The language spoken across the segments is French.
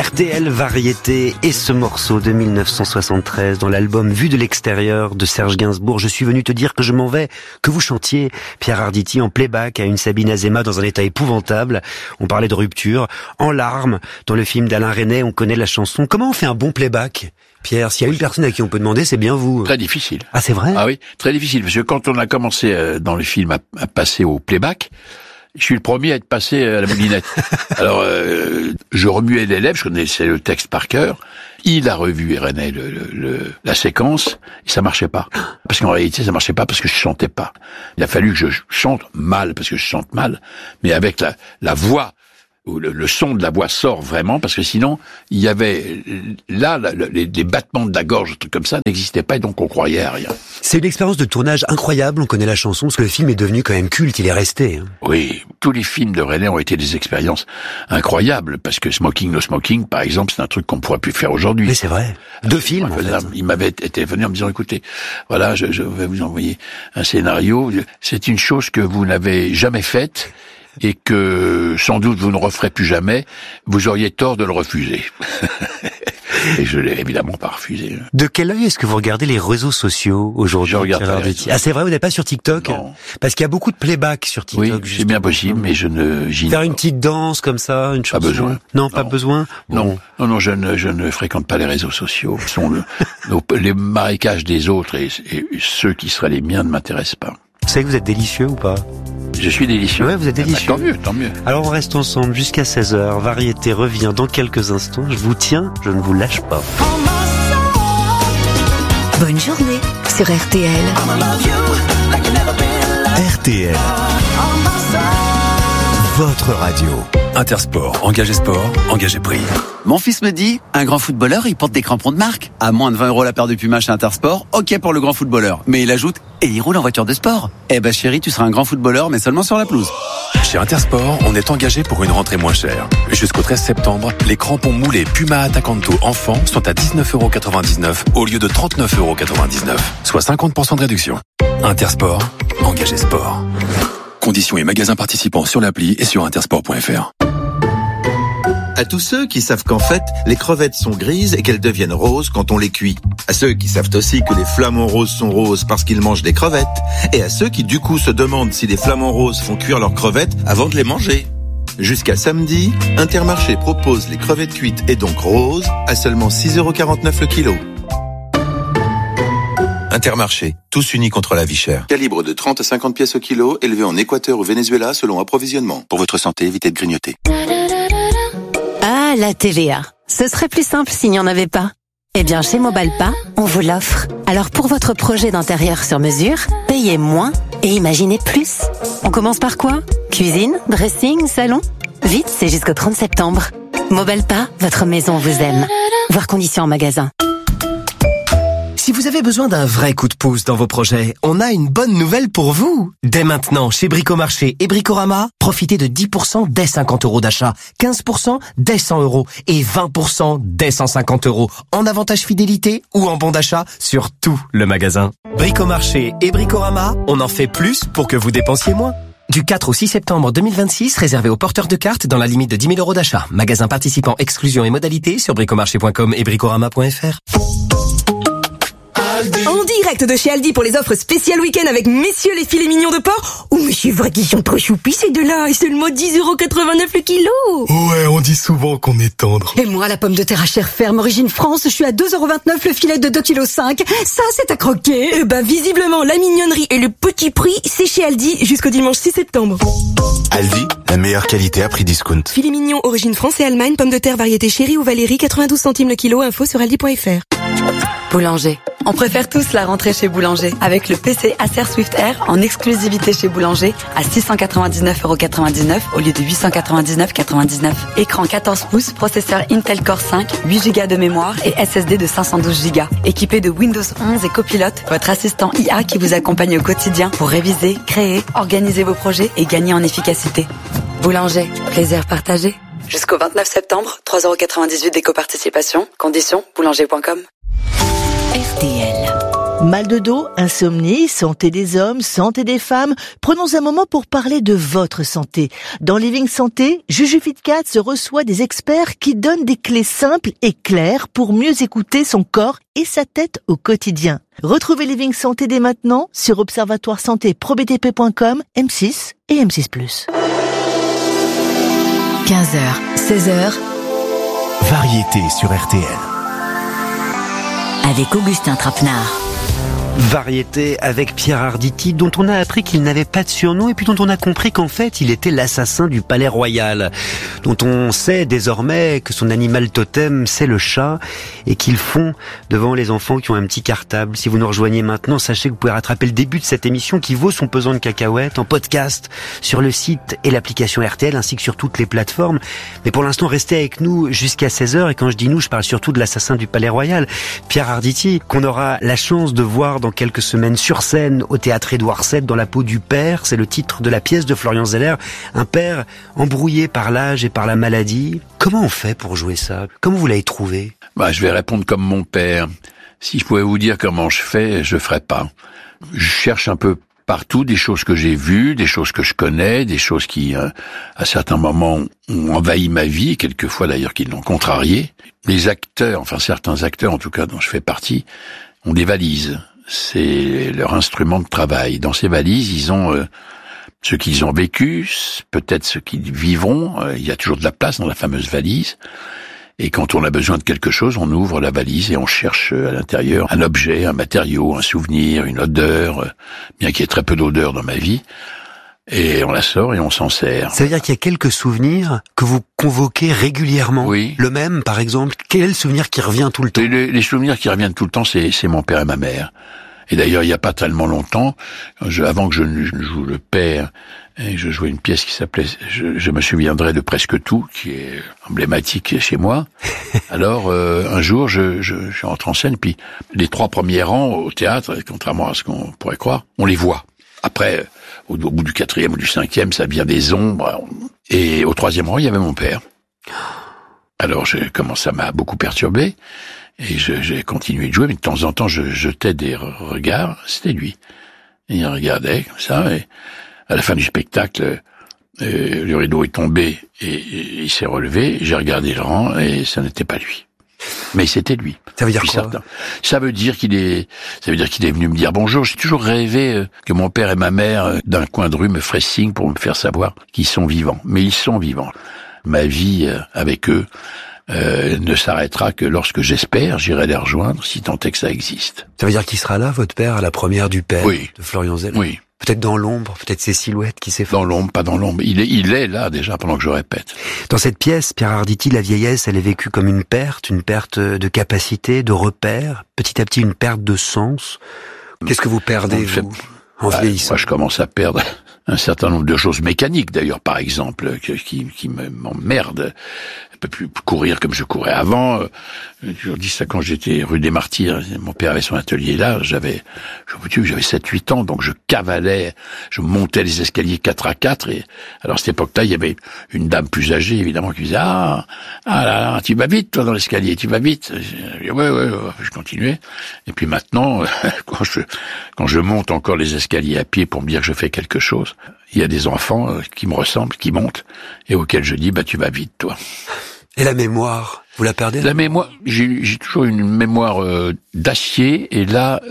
RTL Variété et ce morceau de 1973 dans l'album Vue de l'extérieur de Serge Gainsbourg. Je suis venu te dire que je m'en vais, que vous chantiez Pierre Arditi en playback à une Sabine Azéma dans un état épouvantable. On parlait de rupture, en larmes. Dans le film d'Alain Resnais, on connaît la chanson. Comment on fait un bon playback, Pierre? S'il y a une personne à qui on peut demander, c'est bien vous. Très difficile. Ah, c'est vrai? Ah oui, très difficile. Parce que quand on a commencé dans le film à passer au playback, je suis le premier à être passé à la moulinette. Alors, je remuais les lèvres, je connaissais le texte par cœur. Il a revu, René, la séquence, et ça marchait pas. Parce qu'en réalité, ça marchait pas parce que je chantais pas. Il a fallu que je chante mal, parce que je chante mal, mais avec la voix, où le son de la voix sort vraiment, parce que sinon, il y avait, là, les battements de la gorge, trucs comme ça, n'existaient pas, et donc on croyait à rien. C'est une expérience de tournage incroyable, on connaît la chanson, parce que le film est devenu quand même culte, il est resté. Hein. Oui, tous les films de René ont été des expériences incroyables, parce que Smoking No Smoking, par exemple, c'est un truc qu'on ne pourrait plus faire aujourd'hui. Mais c'est vrai. 2 films, en fait. Il m'avait téléphoné en me disant, écoutez, voilà, je vais vous envoyer un scénario, c'est une chose que vous n'avez jamais faite, et que sans doute vous ne referez plus jamais, vous auriez tort de le refuser. Et je l'ai évidemment pas refusé. De quel œil est-ce que vous regardez les réseaux sociaux aujourd'hui? Je regarde pas. Ah, c'est vrai, vous n'êtes pas sur TikTok? Non. Parce qu'il y a beaucoup de playback sur TikTok. Oui, c'est bien possible, mais j'y Faire une petite danse comme ça, une chanson. Pas besoin. Non, pas besoin. Bon. Non, je ne fréquente pas les réseaux sociaux. Ce sont les marécages des autres et ceux qui seraient les miens ne m'intéressent pas. Vous savez que vous êtes délicieux ou pas? Je suis délicieux. Ouais, vous êtes délicieux. Tant mieux. Alors on reste ensemble jusqu'à 16h. Variété revient dans quelques instants. Je vous tiens, je ne vous lâche pas. Bonne journée sur RTL. RTL. Votre radio. Intersport, engagé sport, engagé prix. Mon fils me dit, un grand footballeur, il porte des crampons de marque. À moins de 20 € la paire de Puma chez Intersport, ok pour le grand footballeur. Mais il ajoute, et il roule en voiture de sport. Eh ben chérie, tu seras un grand footballeur, mais seulement sur la pelouse. Chez Intersport, on est engagé pour une rentrée moins chère. Jusqu'au 13 septembre, les crampons moulés Puma Atacanto enfants sont à 19,99 € au lieu de 39,99 €, soit 50% de réduction. Intersport, engagé sport. Conditions et magasins participants sur l'appli et sur intersport.fr. À tous ceux qui savent qu'en fait, les crevettes sont grises et qu'elles deviennent roses quand on les cuit. À ceux qui savent aussi que les flamants roses sont roses parce qu'ils mangent des crevettes. Et à ceux qui du coup se demandent si les flamants roses font cuire leurs crevettes avant de les manger. Jusqu'à samedi, Intermarché propose les crevettes cuites et donc roses à seulement 6,49 € le kilo. Intermarché, tous unis contre la vie chère. Calibre de 30 à 50 pièces au kilo, élevé en Équateur ou Venezuela selon approvisionnement. Pour votre santé, évitez de grignoter. Ah, la TVA. Ce serait plus simple s'il n'y en avait pas. Eh bien, chez Mobalpa, on vous l'offre. Alors pour votre projet d'intérieur sur mesure, payez moins et imaginez plus. On commence par quoi? Cuisine, dressing, salon? Vite, c'est jusqu'au 30 septembre. Mobalpa, votre maison vous aime. Voir conditions en magasin. Si vous avez besoin d'un vrai coup de pouce dans vos projets, on a une bonne nouvelle pour vous. Dès maintenant, chez Bricomarché et Bricorama, profitez de 10% dès 50 € d'achat, 15% dès 100 € et 20% dès 150 € en avantage fidélité ou en bon d'achat sur tout le magasin. Bricomarché et Bricorama, on en fait plus pour que vous dépensiez moins. Du 4 au 6 septembre 2026, réservé aux porteurs de cartes dans la limite de 10 000 € d'achat. Magasin participant, exclusion et modalités sur bricomarché.com et bricorama.fr. En direct de chez Aldi pour les offres spéciales week-end avec messieurs les filets mignons de porc. Oh mais c'est vrai qu'ils sont trop choupis ces deux-là. Et seulement 10,89 € le kilo. Ouais, on dit souvent qu'on est tendre. Et moi, la pomme de terre à chair ferme origine France, je suis à 2,29 € le filet de 2,5 kg. Ça, c'est à croquer. Eh ben, visiblement, la mignonnerie et le petit prix, c'est chez Aldi jusqu'au dimanche 6 septembre. Aldi, la meilleure qualité à prix discount. Filet mignon origine France et Allemagne, pomme de terre variété chérie ou Valérie, 92 centimes le kilo. Info sur aldi.fr. Boulanger. On préfère tous la rentrée chez Boulanger avec le PC Acer Swift Air en exclusivité chez Boulanger à 699,99 € au lieu de 899,99 €. Écran 14 pouces, processeur Intel Core 5, 8 Go de mémoire et SSD de 512 Go. Équipé de Windows 11 et Copilot, votre assistant IA qui vous accompagne au quotidien pour réviser, créer, organiser vos projets et gagner en efficacité. Boulanger, plaisir partagé. Jusqu'au 29 septembre, 3,98 € d'éco-participation. Conditions, boulanger.com. RTL. Mal de dos, insomnie, santé des hommes, santé des femmes. Prenons un moment pour parler de votre santé. Dans Living Santé, Juju Fitcat se reçoit des experts qui donnent des clés simples et claires pour mieux écouter son corps et sa tête au quotidien. Retrouvez Living Santé dès maintenant sur observatoire-santé-probtp.com, M6 et M6+. 15h, 16h, Variété sur RTL. avec Augustin Trapenard. Variété avec Pierre Arditi, dont on a appris qu'il n'avait pas de surnom et puis dont on a compris qu'en fait il était l'assassin du palais royal, dont on sait désormais que son animal totem c'est le chat et qu'il fond devant les enfants qui ont un petit cartable. Si vous nous rejoignez maintenant, sachez que vous pouvez rattraper le début de cette émission qui vaut son pesant de cacahuètes en podcast sur le site et l'application RTL ainsi que sur toutes les plateformes. Mais pour l'instant, restez avec nous jusqu'à 16h et quand je dis nous, je parle surtout de l'assassin du palais royal, Pierre Arditi, qu'on aura la chance de voir dans quelques semaines sur scène au théâtre Édouard VII dans la peau du père. C'est le titre de la pièce de Florian Zeller. Un père embrouillé par l'âge et par la maladie. Comment on fait pour jouer ça? Comment vous l'avez trouvé? Je vais répondre comme mon père. Si je pouvais vous dire comment je fais, je ferais pas. Je cherche un peu partout des choses que j'ai vues, des choses que je connais, des choses qui, à certains moments, ont envahi ma vie, quelquefois d'ailleurs qui l'ont contrarié. Les acteurs, enfin certains acteurs en tout cas dont je fais partie, ont des valises. C'est leur instrument de travail. Dans ces valises, ils ont ce qu'ils ont vécu, peut-être ce qu'ils vivront. Il y a toujours de la place dans la fameuse valise. Et quand on a besoin de quelque chose, on ouvre la valise et on cherche à l'intérieur un objet, un matériau, un souvenir, une odeur, bien qu'il y ait très peu d'odeur dans ma vie. Et on la sort et on s'en sert. Ça veut dire qu'il y a quelques souvenirs que vous convoquez régulièrement. Oui. Le même, par exemple. Quel est le souvenir qui revient tout le temps? Les souvenirs qui reviennent tout le temps, c'est mon père et ma mère. Et d'ailleurs, il n'y a pas tellement longtemps, avant que je joue le père, et je jouais une pièce qui s'appelait Je me souviendrai de presque tout, qui est emblématique chez moi. Alors, un jour, je rentre en scène, puis les 3 premiers rangs au théâtre, contrairement à ce qu'on pourrait croire, on les voit. Après, au bout du 4e ou du 5e, ça devient des ombres. Et au 3e rang, il y avait mon père. Alors, ça m'a beaucoup perturbé. Et j'ai continué de jouer, mais de temps en temps, je jetais des regards. C'était lui. Et il regardait comme ça. Et à la fin du spectacle, le rideau est tombé et il s'est relevé. J'ai regardé le rang et ça n'était pas lui. Mais c'était lui. Ça veut dire quoi? Ça veut dire qu'il est venu me dire bonjour. J'ai toujours rêvé que mon père et ma mère, d'un coin de rue, me feraient signe pour me faire savoir qu'ils sont vivants. Mais ils sont vivants. Ma vie avec eux ne s'arrêtera que lorsque j'espère, j'irai les rejoindre, si tant est que ça existe. Ça veut dire qu'il sera là, votre père, à la première du père de Florian Zeller? Oui. Peut-être dans l'ombre, peut-être ces silhouettes qui s'effacent. Dans l'ombre, pas dans l'ombre. Il est là déjà pendant que je répète. Dans cette pièce, Pierre Arditi, la vieillesse, elle est vécue comme une perte de capacité, de repères, petit à petit une perte de sens. Qu'est-ce que vous perdez, vous, en vieillissant? Moi, je commence à perdre un certain nombre de choses mécaniques, d'ailleurs, par exemple, qui m'emmerdent. Je peux plus courir comme je courais avant. J'ai toujours dit ça quand j'étais rue des Martyrs. Mon père avait son atelier là. J'avais 7-8 ans, donc je cavalais, je montais les escaliers 4 à 4. Et alors, à cette époque-là, il y avait une dame plus âgée, évidemment, qui disait ah là, tu vas vite, toi, dans l'escalier, tu vas vite. Ouais, je continuais. Et puis maintenant, quand je monte encore les escaliers à pied pour me dire que je fais quelque chose, il y a des enfants qui me ressemblent, qui montent, et auxquels je dis tu vas vite, toi. Et la mémoire, vous la perdez? La mémoire, j'ai toujours une mémoire d'acier, et là,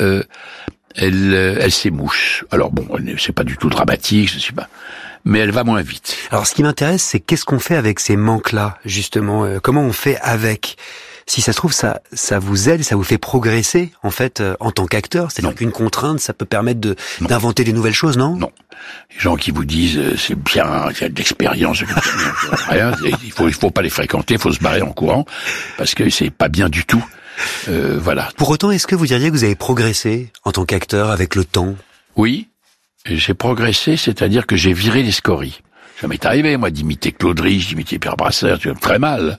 elle s'émousse. Alors bon, c'est pas du tout dramatique, mais elle va moins vite. Alors ce qui m'intéresse, c'est qu'est-ce qu'on fait avec ces manques-là, justement, comment on fait avec? Si ça se trouve, ça vous aide, ça vous fait progresser, en fait, en tant qu'acteur. C'est-à-dire qu'une contrainte, ça peut permettre d'inventer des nouvelles choses, non? Non. Les gens qui vous disent, c'est bien, il y a de l'expérience, rien, il faut pas les fréquenter, il faut se barrer en courant, parce que c'est pas bien du tout. Voilà. Pour autant, est-ce que vous diriez que vous avez progressé en tant qu'acteur avec le temps? Oui. J'ai progressé, c'est-à-dire que j'ai viré les scories. Ça m'est arrivé, moi, d'imiter Claude Rich, d'imiter Pierre Brasseur, très mal.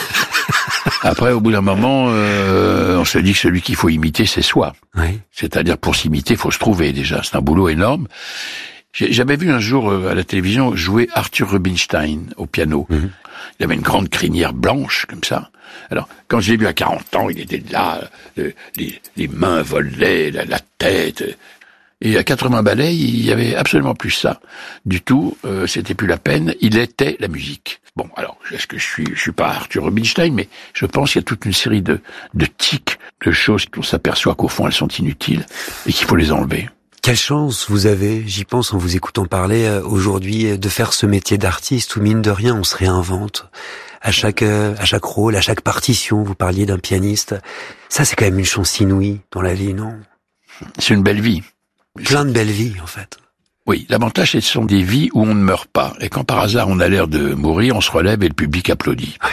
Après, au bout d'un moment, on se dit que celui qu'il faut imiter, c'est soi. Oui. C'est-à-dire, pour s'imiter, il faut se trouver, déjà. C'est un boulot énorme. J'avais vu un jour à la télévision jouer Arthur Rubinstein au piano. Il avait une grande crinière blanche, comme ça. Alors, quand je l'ai vu à 40 ans, il était là, les mains volaient, la tête. Et à 80 ballets, il y avait absolument plus ça. Du tout, c'était plus la peine. Il était la musique. Bon, alors, est-ce que je suis pas Arthur Rubinstein, mais je pense qu'il y a toute une série de tics, de choses qu'on s'aperçoit qu'au fond, elles sont inutiles et qu'il faut les enlever. Quelle chance vous avez, j'y pense en vous écoutant parler aujourd'hui, de faire ce métier d'artiste où mine de rien on se réinvente. À chaque rôle, à chaque partition, vous parliez d'un pianiste. Ça, c'est quand même une chance inouïe dans la vie, non? C'est une belle vie. Plein de belles vies, en fait. Oui, l'avantage, ce sont des vies où on ne meurt pas. Et quand par hasard on a l'air de mourir, on se relève et le public applaudit. Oui.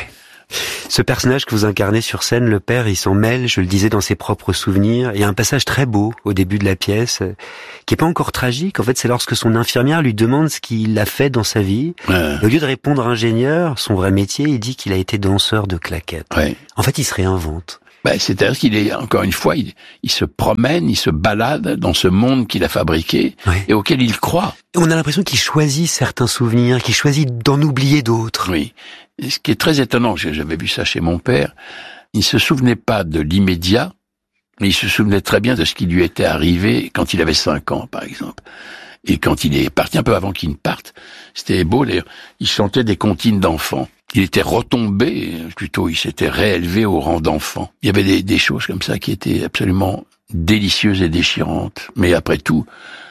Ce personnage que vous incarnez sur scène, le père, il s'en mêle, je le disais, dans ses propres souvenirs. Il y a un passage très beau au début de la pièce, qui est pas encore tragique. En fait, c'est lorsque son infirmière lui demande ce qu'il a fait dans sa vie. Et au lieu de répondre ingénieur, son vrai métier, il dit qu'il a été danseur de claquettes. En fait, il se réinvente. C'est-à-dire qu'il est, encore une fois, il se promène, il se balade dans ce monde qu'il a fabriqué et auquel il croit. Et on a l'impression qu'il choisit certains souvenirs, qu'il choisit d'en oublier d'autres. Oui. Et ce qui est très étonnant, j'avais vu ça chez mon père, il se souvenait pas de l'immédiat, mais il se souvenait très bien de ce qui lui était arrivé quand il avait 5 ans, par exemple. Et quand il est parti, un peu avant qu'il ne parte, c'était beau d'ailleurs, il chantait des comptines d'enfants. Il était retombé, plutôt, il s'était réélevé au rang d'enfant. Il y avait des choses comme ça qui étaient absolument délicieuses et déchirantes. Mais après tout,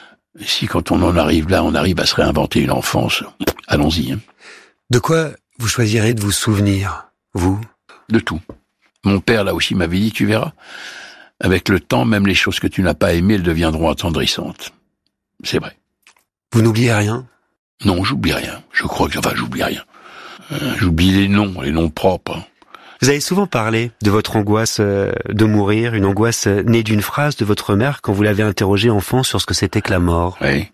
si quand on en arrive là, on arrive à se réinventer une enfance, allons-y. Hein. De quoi vous choisirez de vous souvenir, vous? De tout. Mon père, là aussi, m'avait dit, tu verras, avec le temps, même les choses que tu n'as pas aimées, elles deviendront attendrissantes. C'est vrai. Vous n'oubliez rien? Non, j'oublie rien. Je crois que, j'oublie rien. J'oublie les noms propres. Vous avez souvent parlé de votre angoisse de mourir, une angoisse née d'une phrase de votre mère quand vous l'avez interrogée enfant sur ce que c'était que la mort. Oui.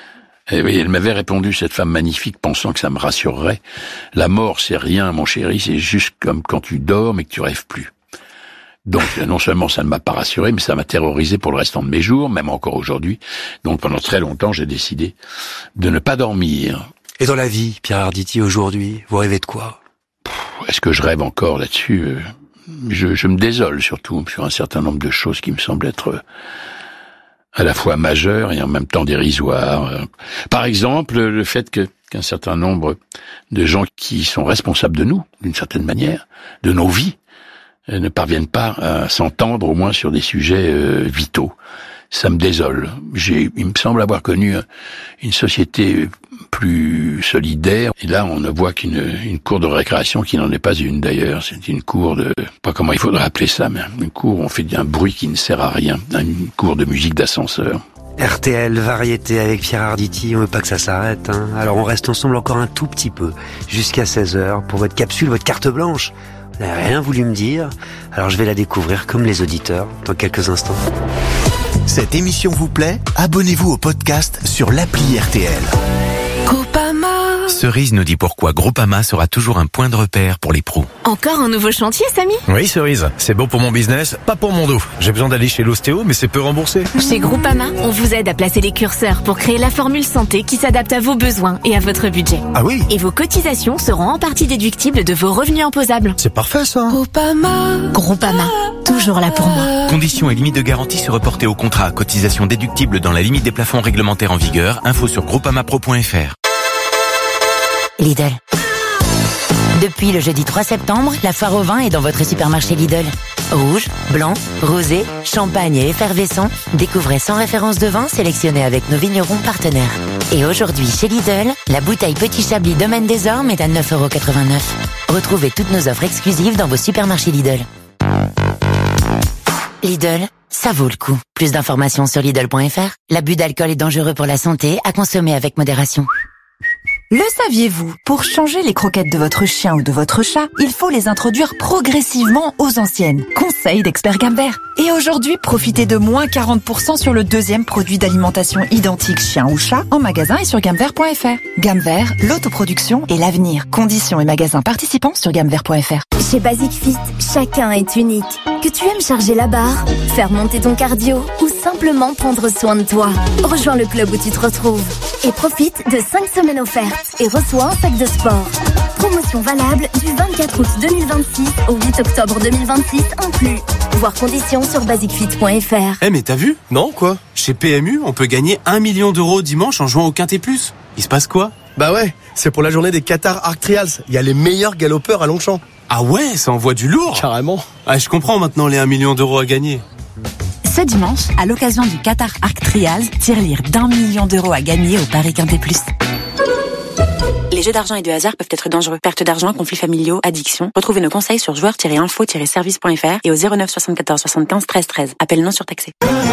Et oui, elle m'avait répondu, cette femme magnifique, pensant que ça me rassurerait. La mort, c'est rien, mon chéri, c'est juste comme quand tu dors mais que tu rêves plus. Donc, non seulement ça ne m'a pas rassuré, mais ça m'a terrorisé pour le restant de mes jours, même encore aujourd'hui. Donc, pendant très longtemps, j'ai décidé de ne pas dormir. Et dans la vie, Pierre Arditi, aujourd'hui, vous rêvez de quoi? Est-ce que je rêve encore là-dessus? Je me désole surtout sur un certain nombre de choses qui me semblent être à la fois majeures et en même temps dérisoires. Par exemple, le fait qu'un certain nombre de gens qui sont responsables de nous, d'une certaine manière, de nos vies, ne parviennent pas à s'entendre au moins sur des sujets vitaux. Ça me désole. Il me semble avoir connu une société plus solidaire. Et là, on ne voit qu'une cour de récréation qui n'en est pas une d'ailleurs. C'est une cour de, pas comment il faudrait appeler ça, mais une cour où on fait un bruit qui ne sert à rien. Une cour de musique d'ascenseur. RTL, variété avec Pierre Arditi, on veut pas que ça s'arrête. Hein. Alors on reste ensemble encore un tout petit peu, jusqu'à 16h, pour votre capsule, votre carte blanche. Vous n'avez rien voulu me dire, alors je vais la découvrir comme les auditeurs dans quelques instants. Cette émission vous plaît? Abonnez-vous au podcast sur l'appli RTL. Groupama. Cerise nous dit pourquoi Groupama sera toujours un point de repère pour les pros. Encore un nouveau chantier, Samy? Oui, Cerise, c'est bon pour mon business, pas pour mon dos. J'ai besoin d'aller chez l'ostéo, mais c'est peu remboursé. Chez Groupama, on vous aide à placer les curseurs pour créer la formule santé qui s'adapte à vos besoins et à votre budget. Ah oui? Et vos cotisations seront en partie déductibles de vos revenus imposables. C'est parfait, ça. Groupama, toujours là pour moi. Conditions et limites de garantie se reporter au contrat. Cotisation déductible dans la limite des plafonds réglementaires en vigueur. Info sur groupamapro.fr. Lidl. Depuis le jeudi 3 septembre, la foire au vin est dans votre supermarché Lidl. Rouge, blanc, rosé, champagne et effervescent, découvrez 100 références de vin sélectionnées avec nos vignerons partenaires. Et aujourd'hui, chez Lidl, la bouteille Petit Chablis Domaine des Ormes est à 9,89 €. Retrouvez toutes nos offres exclusives dans vos supermarchés Lidl. Lidl, ça vaut le coup. Plus d'informations sur Lidl.fr. L'abus d'alcool est dangereux pour la santé, à consommer avec modération. Le saviez-vous? Pour changer les croquettes de votre chien ou de votre chat, il faut les introduire progressivement aux anciennes. Conseil d'expert Gamme Vert. Et aujourd'hui, profitez de moins 40% sur le deuxième produit d'alimentation identique chien ou chat en magasin et sur gammevert.fr. Gamme Vert, l'autoproduction et l'avenir. Conditions et magasins participants sur gammevert.fr. Chez Basic Fit, chacun est unique. Que tu aimes charger la barre, faire monter ton cardio ou simplement prendre soin de toi. Rejoins le club où tu te retrouves et profite de 5 semaines offertes et reçois un sac de sport. Promotion valable du 24 août 2026 au 8 octobre 2026 inclus. Voir conditions sur basicfit.fr. Mais t'as vu? Non, quoi? Chez PMU, on peut gagner 1 million d'euros dimanche en jouant au Quintet Plus. Il se passe quoi? Bah ouais, c'est pour la journée des Qatar Arc Trials. Il y a les meilleurs galopeurs à Longchamp. Ah ouais, ça envoie du lourd. Carrément. Ah, je comprends maintenant les 1 million d'euros à gagner. Ce dimanche, à l'occasion du Qatar Arc Trials, tire-lire d'1 million d'euros à gagner au Paris Quintet Plus. Les jeux d'argent et de hasard peuvent être dangereux. Perte d'argent, conflits familiaux, addiction. Retrouvez nos conseils sur joueurs-info-service.fr et au 09 74 75 13 13. Appel non surtaxé.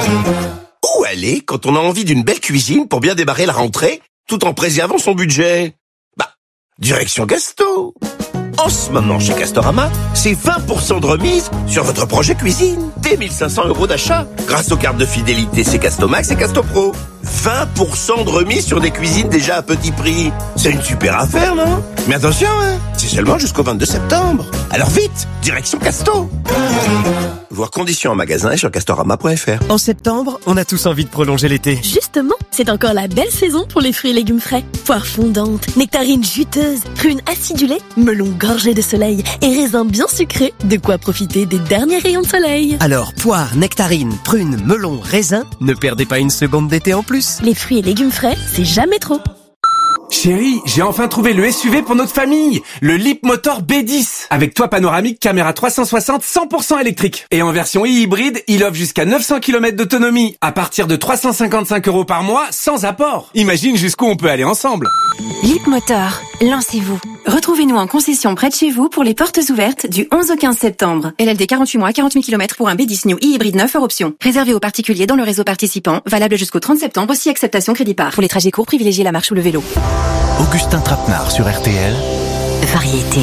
Où aller quand on a envie d'une belle cuisine pour bien démarrer la rentrée, tout en préservant son budget? Direction Gasto. En ce moment, chez Castorama, c'est 20% de remise sur votre projet cuisine. Dès 1 500 € d'achat. Grâce aux cartes de fidélité C'est Castomax et Castopro. 20% de remise sur des cuisines déjà à petit prix. C'est une super affaire, non? Mais attention, c'est seulement jusqu'au 22 septembre. Alors vite, direction Casto. Voir conditions en magasin et sur castorama.fr. En septembre, on a tous envie de prolonger l'été. Justement, c'est encore la belle saison pour les fruits et légumes frais. Poires fondantes, nectarines juteuses, prunes acidulées, melons gorgés de soleil et raisins bien sucrés. De quoi profiter des derniers rayons de soleil. Alors, poires, nectarines, prunes, melons, raisins, ne perdez pas une seconde d'été en plus. Les fruits et légumes frais, c'est jamais trop. Chérie, j'ai enfin trouvé le SUV pour notre famille, le Leapmotor B10, avec toit panoramique, caméra 360, 100% électrique. Et en version hybride, il offre jusqu'à 900 km d'autonomie, à partir de 355 € par mois, sans apport. Imagine jusqu'où on peut aller ensemble. Leapmotor, lancez-vous. Retrouvez-nous en concession près de chez vous pour les portes ouvertes du 11 au 15 septembre. LLD 48 mois, 40 000 km pour un B10 New e-hybride 9 hors option. Réservé aux particuliers dans le réseau participant, valable jusqu'au 30 septembre, si acceptation crédit par. Pour les trajets courts, privilégiez la marche ou le vélo. Augustin Trapenard sur RTL. Variété.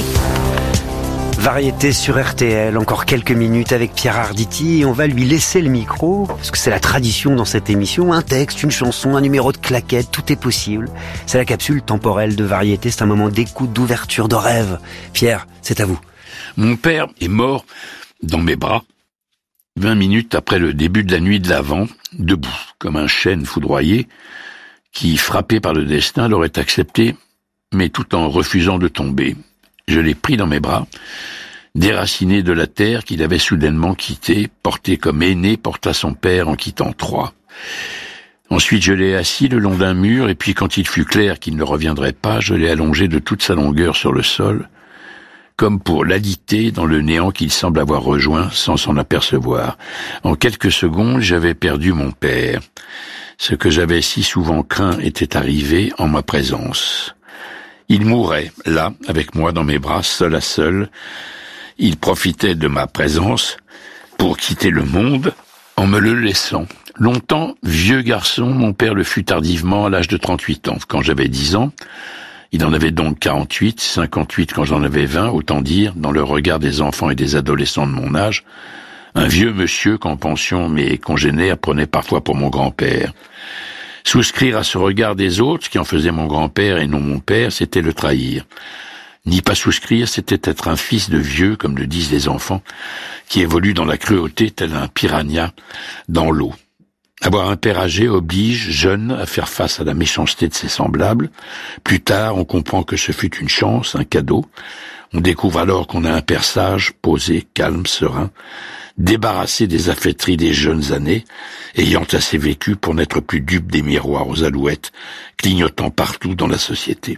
Variété sur RTL, encore quelques minutes avec Pierre Arditi et on va lui laisser le micro, parce que c'est la tradition dans cette émission, un texte, une chanson, un numéro de claquette, tout est possible. C'est la capsule temporelle de Variété, c'est un moment d'écoute, d'ouverture, de rêve. Pierre, c'est à vous. Mon père est mort dans mes bras, 20 minutes après le début de la nuit de l'Avent, debout, comme un chêne foudroyé, qui, frappé par le destin, l'aurait accepté, mais tout en refusant de tomber. Je l'ai pris dans mes bras, déraciné de la terre qu'il avait soudainement quittée, porté comme aîné porta son père en quittant Troie. Ensuite, je l'ai assis le long d'un mur, et puis quand il fut clair qu'il ne reviendrait pas, je l'ai allongé de toute sa longueur sur le sol, comme pour l'aliter dans le néant qu'il semble avoir rejoint sans s'en apercevoir. En quelques secondes, j'avais perdu mon père. Ce que j'avais si souvent craint était arrivé en ma présence. Il mourait, là, avec moi dans mes bras, seul à seul. Il profitait de ma présence pour quitter le monde en me le laissant. Longtemps, vieux garçon, mon père le fut tardivement à l'âge de 38 ans. Quand j'avais 10 ans, il en avait donc 48, 58 quand j'en avais 20, autant dire, dans le regard des enfants et des adolescents de mon âge, un vieux monsieur qu'en pension mes congénères prenaient parfois pour mon grand-père. Souscrire à ce regard des autres, qui en faisait mon grand-père et non mon père, c'était le trahir. N'y pas souscrire, c'était être un fils de vieux, comme le disent les enfants, qui évolue dans la cruauté tel un piranha dans l'eau. Avoir un père âgé oblige, jeune, à faire face à la méchanceté de ses semblables. Plus tard, on comprend que ce fut une chance, un cadeau. On découvre alors qu'on a un père sage, posé, calme, serein, débarrassé des affaîtries des jeunes années, ayant assez vécu pour n'être plus dupe des miroirs aux alouettes, clignotant partout dans la société.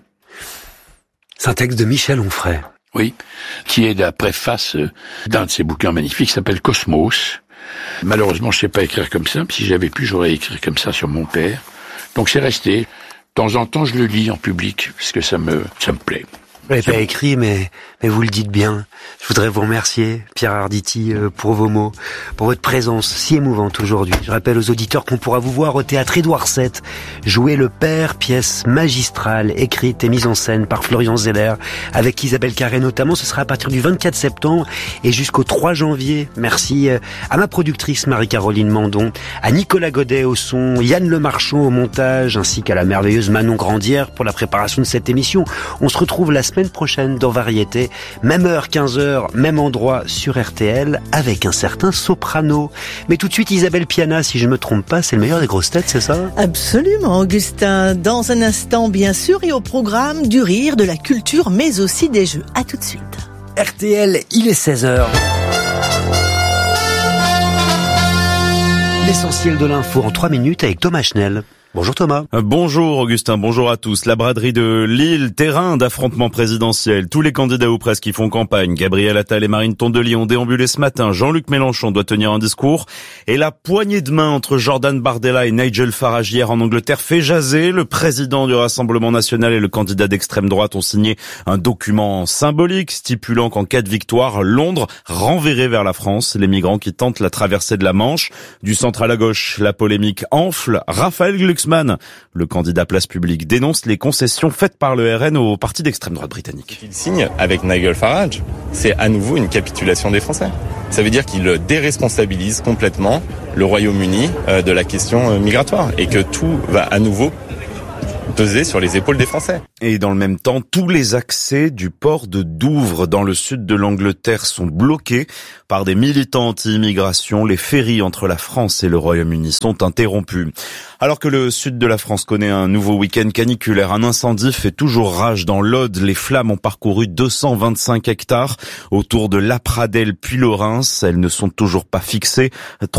C'est un texte de Michel Onfray. Oui, qui est la préface d'un de ses bouquins magnifiques qui s'appelle Cosmos. Malheureusement, je sais pas écrire comme ça. Si j'avais pu, j'aurais écrit comme ça sur mon père. Donc c'est resté. De temps en temps, je le lis en public, parce que ça me plaît. Vous l'avez pas écrit, mais vous le dites bien. Je voudrais vous remercier, Pierre Arditi, pour vos mots, pour votre présence si émouvante aujourd'hui. Je rappelle aux auditeurs qu'on pourra vous voir au théâtre Édouard VII jouer Le Père, pièce magistrale, écrite et mise en scène par Florian Zeller, avec Isabelle Carré notamment. Ce sera à partir du 24 septembre et jusqu'au 3 janvier. Merci à ma productrice Marie-Caroline Mandon, à Nicolas Godet au son, Yann Lemarchand au montage, ainsi qu'à la merveilleuse Manon Grandière pour la préparation de cette émission. On se retrouve la semaine prochaine dans Variété, même heure, 15h, même endroit sur RTL, avec un certain soprano. Mais tout de suite, Isabelle Piana, si je me trompe pas, c'est le meilleur des grosses têtes, c'est ça? Absolument, Augustin. Dans un instant, bien sûr, et au programme du rire, de la culture, mais aussi des jeux. À tout de suite. RTL, il est 16h. L'essentiel de l'info en 3 minutes avec Thomas Schnell. Bonjour Thomas. Bonjour Augustin, bonjour à tous. La braderie de Lille, terrain d'affrontement présidentiel. Tous les candidats ou presque qui font campagne, Gabriel Attal et Marine Tondelier ont déambulé ce matin. Jean-Luc Mélenchon doit tenir un discours. Et la poignée de main entre Jordan Bardella et Nigel Farage hier en Angleterre fait jaser. Le président du Rassemblement national et le candidat d'extrême droite ont signé un document symbolique stipulant qu'en cas de victoire, Londres renverrait vers la France les migrants qui tentent la traversée de la Manche. Du centre à la gauche, la polémique enfle. Raphaël Glucksmann, le candidat Place Publique, dénonce les concessions faites par le RN au parti d'extrême droite britannique. Ce qu'il signe avec Nigel Farage, c'est à nouveau une capitulation des Français. Ça veut dire qu'il déresponsabilise complètement le Royaume-Uni de la question migratoire et que tout va à nouveau peser sur les épaules des Français. Et dans le même temps, tous les accès du port de Douvres dans le sud de l'Angleterre sont bloqués par des militants anti-immigration. Les ferries entre la France et le Royaume-Uni sont interrompus. Alors que le sud de la France connaît un nouveau week-end caniculaire, un incendie fait toujours rage dans l'Aude. Les flammes ont parcouru 225 hectares autour de Lapradelle puis Lorens. Elles ne sont toujours pas fixées.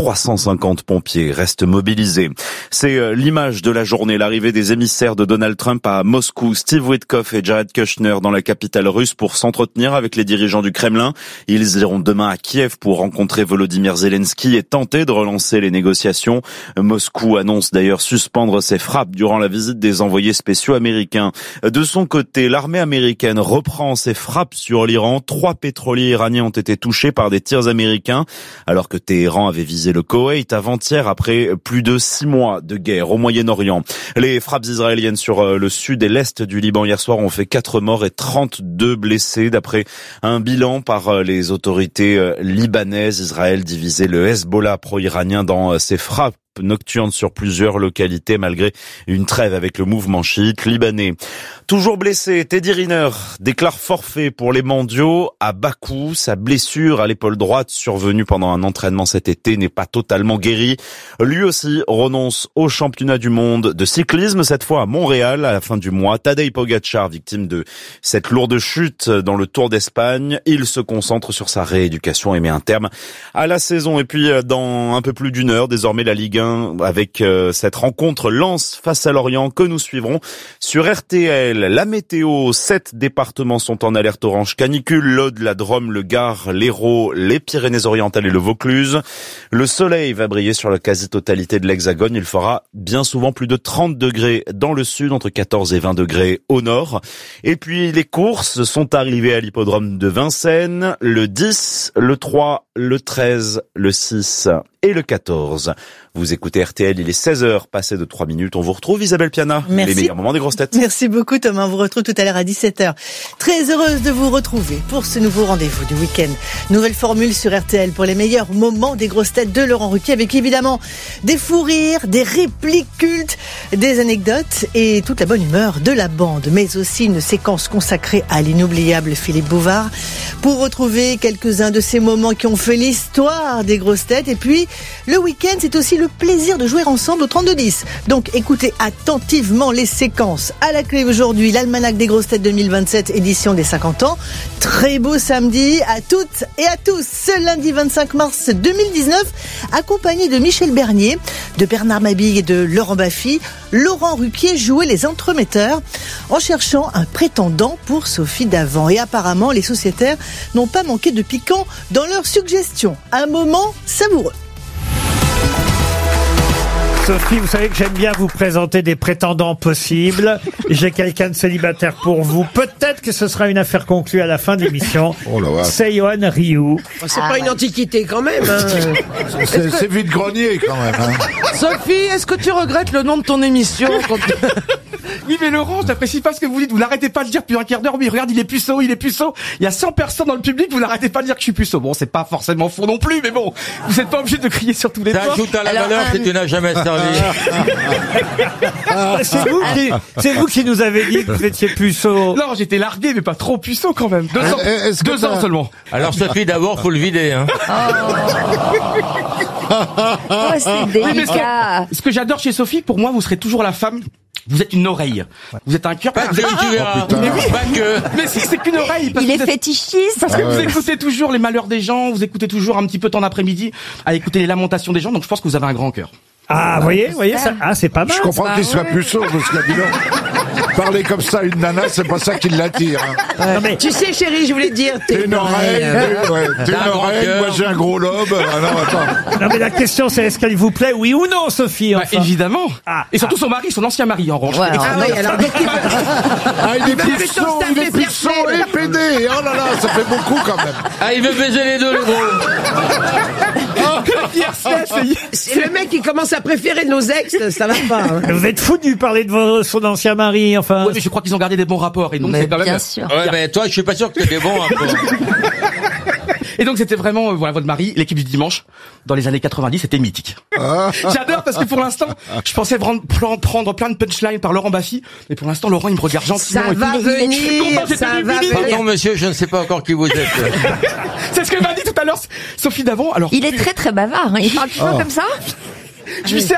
350 pompiers restent mobilisés. C'est l'image de la journée, l'arrivée des émissaires de Donald Trump à Moscou. Steve Witkoff et Jared Kushner dans la capitale russe pour s'entretenir avec les dirigeants du Kremlin. Ils iront demain à Kiev pour rencontrer Volodymyr Zelensky et tenter de relancer les négociations. Moscou annonce d'ailleurs suspendre ses frappes durant la visite des envoyés spéciaux américains. De son côté, l'armée américaine reprend ses frappes sur l'Iran. 3 pétroliers iraniens ont été touchés par des tirs américains, alors que Téhéran avait visé le Koweït avant-hier après plus de 6 mois de guerre au Moyen-Orient. Les frappes israéliennes sur le sud et l'est du Liban hier soir ont fait 4 morts et 32 blessés. D'après un bilan par les autorités libanaises, Israël divisait le Hezbollah pro-iranien dans ses frappes nocturne sur plusieurs localités malgré une trêve avec le mouvement chiite libanais. Toujours blessé, Teddy Riner déclare forfait pour les mondiaux à Bakou. Sa blessure à l'épaule droite survenue pendant un entraînement cet été n'est pas totalement guérie. Lui aussi renonce au championnat du monde de cyclisme, cette fois à Montréal à la fin du mois. Tadej Pogačar, victime de cette lourde chute dans le Tour d'Espagne, il se concentre sur sa rééducation et met un terme à la saison. Et puis dans un peu plus d'1 heure, désormais la Ligue 1 avec cette rencontre Lens face à Lorient que nous suivrons sur RTL. La météo, 7 départements sont en alerte orange canicule, l'Aude, la Drôme, le Gard, l'Hérault, les Pyrénées-Orientales et le Vaucluse. Le soleil va briller sur la quasi-totalité de l'Hexagone. Il fera bien souvent plus de 30 degrés dans le sud, entre 14 et 20 degrés au nord. Et puis les courses sont arrivées à l'hippodrome de Vincennes, le 10, le 3, le 13, le 6 et le 14. Vous écoutez RTL, il est 16h, passé de 3 minutes. On vous retrouve Isabelle Piana. Merci. Les meilleurs moments des grosses têtes. Merci beaucoup Thomas, on vous retrouve tout à l'heure à 17h. Très heureuse de vous retrouver pour ce nouveau rendez-vous du week-end. Nouvelle formule sur RTL pour les meilleurs moments des grosses têtes de Laurent Ruquier, avec évidemment des fous rires, des répliques cultes, des anecdotes et toute la bonne humeur de la bande, mais aussi une séquence consacrée à l'inoubliable Philippe Bouvard pour retrouver quelques-uns de ces moments qui ont fait l'histoire des grosses têtes. Et puis le week-end, c'est aussi le plaisir de jouer ensemble au 32-10. Donc écoutez attentivement les séquences. À la clé aujourd'hui, l'almanach des grosses têtes 2027, édition des 50 ans. Très beau samedi à toutes et à tous. Ce lundi 25 mars 2019, accompagné de Michel Bernier, de Bernard Mabille et de Laurent Baffy, Laurent Ruquier jouait les entremetteurs en cherchant un prétendant pour Sophie Davant. Et apparemment, les sociétaires n'ont pas manqué de piquant dans leurs suggestions. Un moment savoureux. Sophie, vous savez que j'aime bien vous présenter des prétendants possibles. J'ai quelqu'un de célibataire pour vous. Peut-être que ce sera une affaire conclue à la fin de l'émission. C'est Yohan Ryu. C'est pas une antiquité quand même. Hein. C'est vide-grenier quand même. Hein. Sophie, est-ce que tu regrettes le nom de ton émission quand... Oui, mais Laurent, j'apprécie pas ce que vous dites. Vous n'arrêtez pas de dire depuis un quart d'heure. Oui, regarde, il est puceau. Il y a 100 personnes dans le public. Vous n'arrêtez pas de dire que je suis puceau. Bon, c'est pas forcément faux non plus, mais bon, vous n'êtes pas obligé de crier sur tous les toits. Ça ajoute à la valeur que tu n'as jamais servi. C'est vous qui nous avez dit que vous étiez puceau. Non, j'étais largué, mais pas trop puceau quand même. 2 ans seulement. Alors Sophie, d'abord, faut le vider. Hein. Oh, c'est délicat. Ce que j'adore chez Sophie, pour moi, vous serez toujours la femme. Vous êtes une oreille. Vous êtes un cœur. Pas que, tu verras. Mais oui, pas que. Mais si, c'est qu'une oreille. Il est fétichiste. Parce que vous écoutez toujours les malheurs des gens, vous écoutez toujours un petit peu temps d'après-midi à écouter les lamentations des gens, donc je pense que vous avez un grand cœur. Ah, voyez, ça, c'est pas mal. Je comprends qu'il soit puceau, parce que dis donc, parler comme ça à une nana, c'est pas ça qui l'attire. Hein. Non, mais... Tu sais, chérie, je voulais te dire, t'es une oreille, t'es une oreille, moi j'ai un gros lobe. Non, mais la question, c'est est-ce qu'elle vous plaît, oui ou non, Sophie? Enfin. Évidemment. Et surtout son mari, son ancien mari, en revanche. Ouais, alors il est puceau et pédé. Oh là là, ça fait beaucoup quand même. Ah, il veut baiser les deux, le gros. C'est le mec qui commence à préférer nos ex, ça va pas. Hein. Vous êtes fou de lui parler de son ancien mari, enfin. Oui, mais je crois qu'ils ont gardé des bons rapports, et donc c'est quand même. Bien sûr. Ouais, mais toi, je suis pas sûr que tu aies des bons rapports. Et donc c'était vraiment, voilà, votre mari, l'équipe du dimanche, dans les années 90, c'était mythique. J'adore parce que pour l'instant, je pensais prendre plein de punchlines par Laurent Baffy, mais pour l'instant, Laurent, il me regarde gentiment. Ça va venir, ça va venir. Pardon, monsieur, je ne sais pas encore qui vous êtes. C'est ce qu'elle m'a dit tout à l'heure, Sophie Davant. Alors, il est très très bavard, hein. Il parle toujours comme ça. Je lui sers